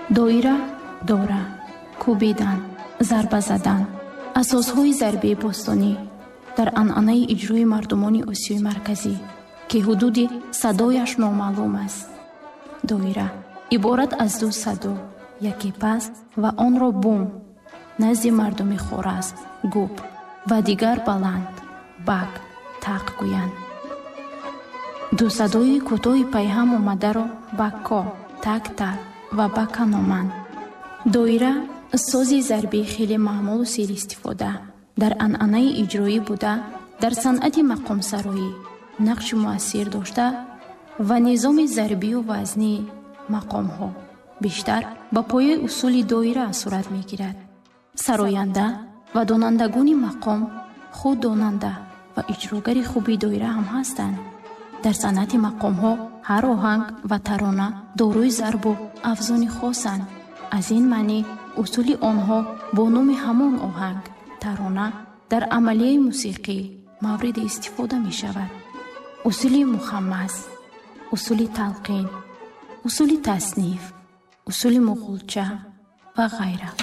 доира, дора, кӯбидан, зарба задан. асосҳои зарбаи бостонӣ дар анъанаи иҷрои мардумони Осиёи Марказӣ ки ҳудуди садояш номаълум аст. доира иборат аз ду садо, яке паст ва онро бум назди мардуми Хораз гӯб ва дигар баланд баг тақ гӯянд. ду садои кӯтоҳи пайҳам омадаро бакко, так-так ва бака номанд. доира сози зарбии хеле маъмулу серистифода дар анъанаи иҷроӣ буда, дар санъати мақомсароӣ нақши муассир дошта ва низоми зарбию вазнии мақомҳо бештар ба пояи усули доира сурат мегирад. сароянда ва донандагони мақом худ донанда ва иҷрогари хуби доира ҳам ҳастанд. дар санъати мақомҳо ҳар оҳанг ва тарона дорои зарбу авзони хосанд. аз ин маънӣ усули онҳо бо номи ҳамон оҳанг, тарона дар амалияи мусиқӣ мавриди истифода мешавад. усули мухаммас, усули талқин, усули тасниф, усули муғулча ва ғайра.